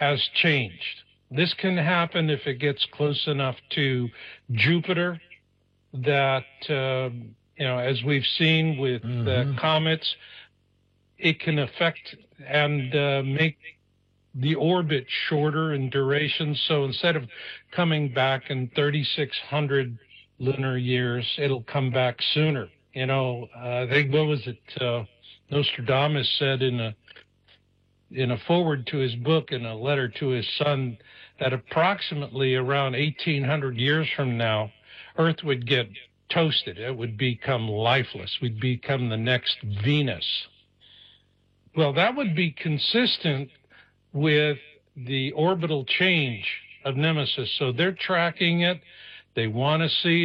has changed. This can happen if it gets close enough to Jupiter that, as we've seen with comets, it can affect and make the orbit shorter in duration. So instead of coming back in 3,600 lunar years, it'll come back sooner. I think, what was it? Nostradamus said in a foreword to his book, in a letter to his son, that approximately around 1,800 years from now, Earth would get toasted. It would become lifeless. We'd become the next Venus. Well, that would be consistent with the orbital change of Nemesis. So they're tracking it. They want to see